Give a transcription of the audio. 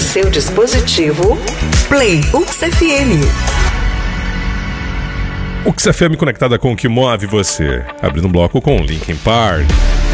seu dispositivo, Play UXFM. UXFM conectada com o que move você. Abrindo um bloco com Linkin Park.